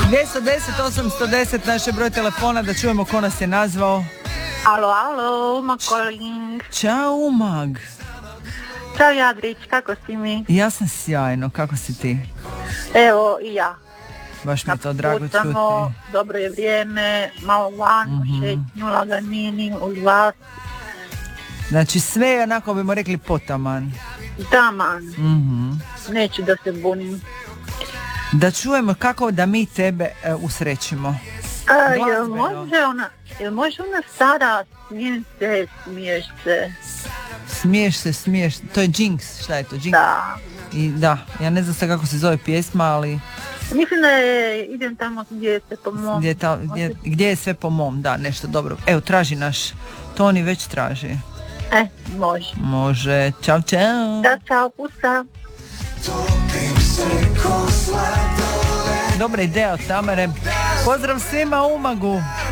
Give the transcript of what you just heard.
210 naš je broj telefona da čujemo ko nas je nazvao. Alo, Umag calling. Ćao Umag. Ćao Jadrić, kako si mi? Ja sam sjajno, kako si ti? Evo i ja. Baš mi je to drago čuti. Dobro je vrijeme, malo van, šetnju, laganini, uz vas. Znači sve je onako bimo rekli potaman. Taman. Neću da se bunim. Da čujemo kako da mi tebe usrećimo. Jel može ona stara smiješ se? Smiješ, to je Jinx, šta je to? Jinx? Da. I da, ja ne znam sad kako se zove pjesma, ali... Mislim da je idem tamo gdje je sve po mom. Gdje je sve po mom, da, nešto dobro. Evo, traži naš, Toni već traži. Može. Može, čao. Da, čao, pusa. Dobra ideja od Tamare. Pozdrav svima u Umagu.